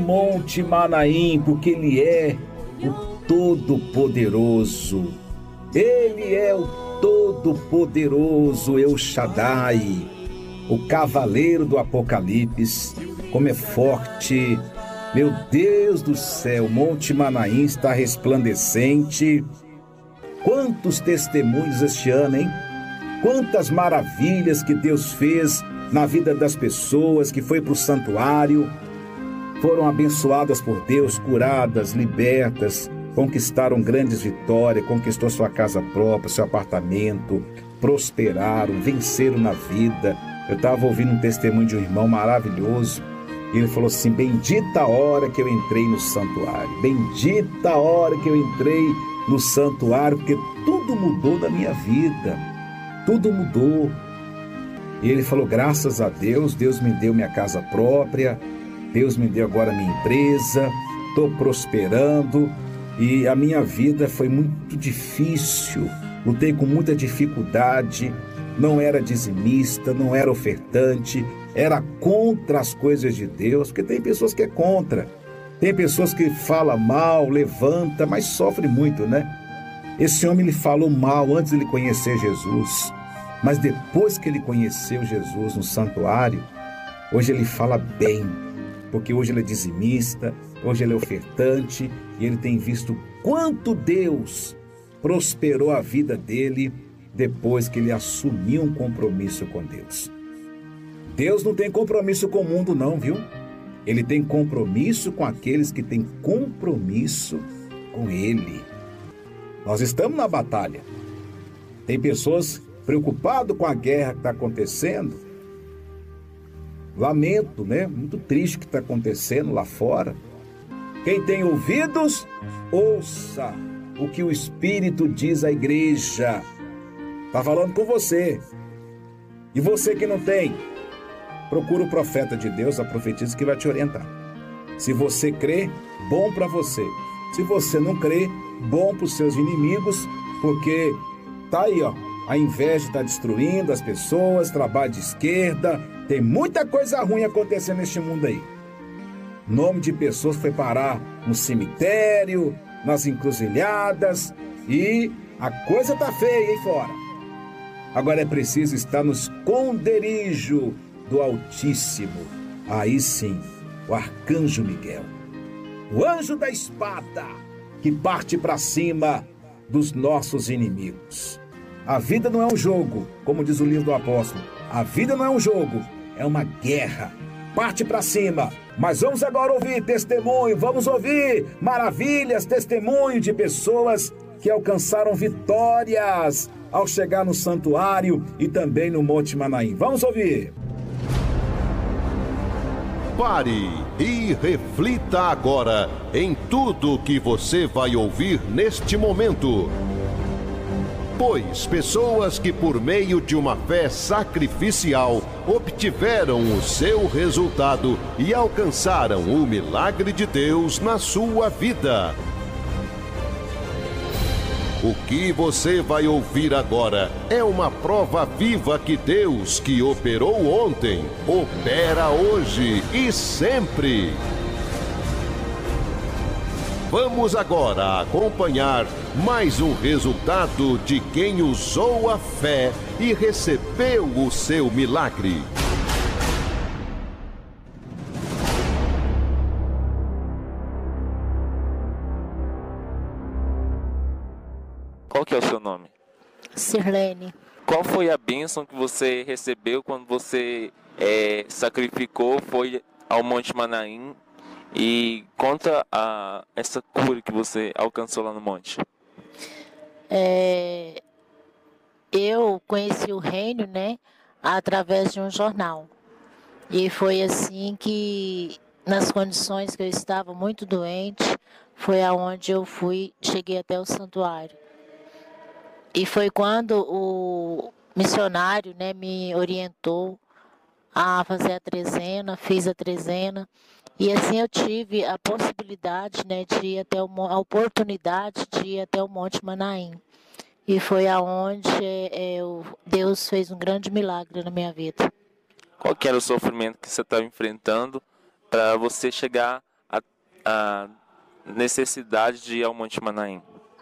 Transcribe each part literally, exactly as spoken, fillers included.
Monte Manaim, porque Ele é o Todo-Poderoso. Ele é o Todo-Poderoso, El Shaddai, o Cavaleiro do Apocalipse. Como é forte, meu Deus do céu, Monte Manaim está resplandecente. Quantos testemunhos este ano, hein? Quantas maravilhas que Deus fez na vida das pessoas que foi para o santuário, foram abençoadas por Deus, curadas, libertas, conquistaram grandes vitórias, conquistou sua casa própria, seu apartamento, prosperaram, venceram na vida. Eu estava ouvindo um testemunho de um irmão maravilhoso, e ele falou assim: bendita a hora que eu entrei no santuário, bendita a hora que eu entrei no santuário, porque tudo mudou na minha vida, tudo mudou. E ele falou: graças a Deus, Deus me deu minha casa própria, Deus me deu agora minha empresa, estou prosperando, e a minha vida foi muito difícil, lutei com muita dificuldade, não era dizimista, não era ofertante, era contra as coisas de Deus, porque tem pessoas que é contra, tem pessoas que falam mal, levanta, mas sofre muito, né? Esse homem, ele falou mal antes de ele conhecer Jesus, mas depois que ele conheceu Jesus no santuário, hoje ele fala bem, porque hoje ele é dizimista, hoje ele é ofertante, e ele tem visto quanto Deus prosperou a vida dele depois que ele assumiu um compromisso com Deus. Deus não tem compromisso com o mundo não, viu? Ele tem compromisso com aqueles que têm compromisso com Ele. Nós estamos na batalha. Tem pessoas preocupadas com a guerra que está acontecendo. Lamento, né? Muito triste o que está acontecendo lá fora. Quem tem ouvidos, ouça o que o Espírito diz à igreja. Está falando com você. E você que não tem, procura o profeta de Deus, a profetisa, que vai te orientar. Se você crê, bom para você. Se você não crê, bom para os seus inimigos, porque tá aí, ó, a inveja está destruindo as pessoas, trabalho de esquerda, tem muita coisa ruim acontecendo neste mundo aí. Nome de pessoas foi parar no cemitério, nas encruzilhadas, e a coisa tá feia aí fora. Agora é preciso estar no esconderijo do Altíssimo. Aí sim, o Arcanjo Miguel, o anjo da espada, que parte para cima dos nossos inimigos. A vida não é um jogo, como diz o livro do apóstolo. A vida não é um jogo, é uma guerra. Parte para cima. Mas vamos agora ouvir testemunho, vamos ouvir maravilhas, testemunho de pessoas que alcançaram vitórias ao chegar no santuário e também no Monte Manaim. Vamos ouvir. Pare e reflita agora em tudo que você vai ouvir neste momento. Pois pessoas que por meio de uma fé sacrificial obtiveram o seu resultado e alcançaram o milagre de Deus na sua vida. O que você vai ouvir agora é uma prova viva que Deus, que operou ontem, opera hoje e sempre. Vamos agora acompanhar mais um resultado de quem usou a fé e recebeu o seu milagre. Qual que é o seu nome? Sirlene. Qual foi a bênção que você recebeu quando você é, sacrificou, foi ao Monte Manaim? E conta a, essa cura que você alcançou lá no monte. É, eu conheci o reino, né, através de um jornal. E foi assim que, nas condições que eu estava muito doente, foi aonde eu fui, cheguei até o santuário. E foi quando o missionário, né, me orientou a fazer a trezena, fiz a trezena. E assim eu tive a possibilidade, né, de ir até o, a oportunidade de ir até o Monte Manaim. E foi aonde é, eu, Deus fez um grande milagre na minha vida. Qual que era o sofrimento que você estava enfrentando para você chegar a a necessidade de ir ao Monte Manaim?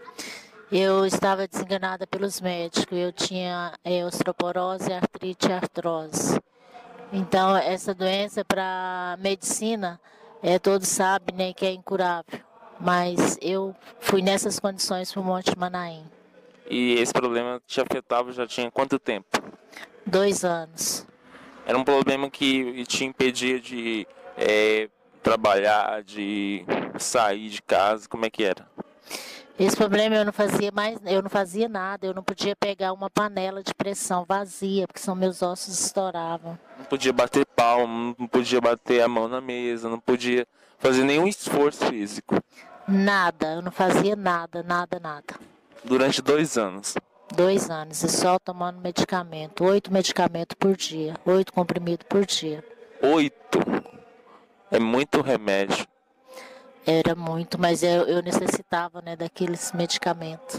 Eu estava desenganada pelos médicos, eu tinha é, osteoporose, artrite e artrose. Então, essa doença, para medicina, é, todos sabem, né, que é incurável. Mas eu fui nessas condições para o Monte Manaim. E esse problema te afetava já tinha quanto tempo? Dois anos. Era um problema que te impedia de é, trabalhar, de sair de casa, como é que era? Esse problema eu não fazia mais, eu não fazia nada, eu não podia pegar uma panela de pressão vazia, porque são meus ossos estouravam. Não podia bater palma, não podia bater a mão na mesa, não podia fazer nenhum esforço físico. Nada, eu não fazia nada, nada, nada. Durante dois anos? Dois anos, e só tomando medicamento, oito medicamentos por dia, oito comprimidos por dia. Oito? É muito remédio. Era muito, mas eu, eu necessitava, né, daqueles medicamentos.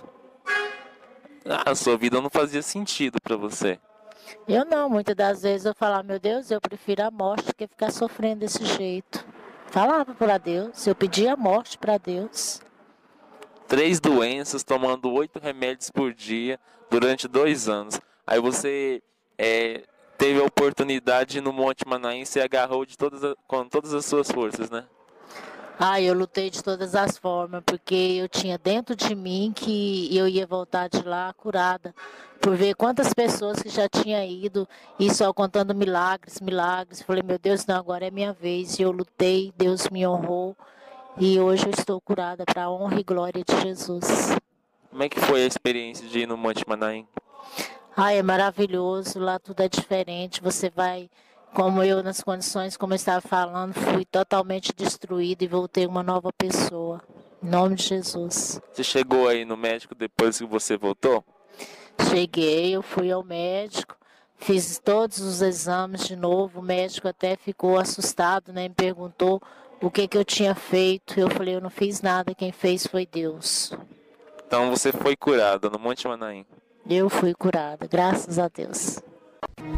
Ah, a sua vida não fazia sentido para você. Eu não, muitas das vezes eu falava, meu Deus, eu prefiro a morte do que ficar sofrendo desse jeito. Falava para Deus, eu pedia a morte para Deus. Três doenças, tomando oito remédios por dia durante dois anos. Aí você é, teve a oportunidade no Monte Manaim e se agarrou de todas a, com todas as suas forças, né? Ah, eu lutei de todas as formas, porque eu tinha dentro de mim que eu ia voltar de lá curada, por ver quantas pessoas que já tinham ido e só contando milagres, milagres. Falei, meu Deus, não, agora é minha vez. E eu lutei, Deus me honrou e hoje eu estou curada para a honra e glória de Jesus. Como é que foi a experiência de ir no Monte Manaim? Ah, é maravilhoso, lá tudo é diferente, você vai... Como eu, nas condições, como eu estava falando, fui totalmente destruída e voltei uma nova pessoa. Em nome de Jesus. Você chegou aí no médico depois que você voltou? Cheguei, eu fui ao médico, fiz todos os exames de novo. O médico até ficou assustado, né? Me perguntou o que, que eu tinha feito. Eu falei, eu não fiz nada, quem fez foi Deus. Então você foi curada no Monte Manaim? Eu fui curada, graças a Deus.